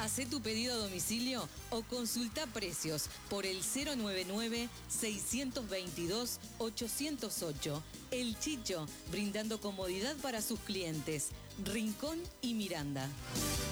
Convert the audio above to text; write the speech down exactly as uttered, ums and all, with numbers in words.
Hacé tu pedido a domicilio o consulta precios por el cero nueve nueve, seis dos dos, ocho cero ocho. El Chicho, brindando comodidad para sus clientes. Rincón y Miranda.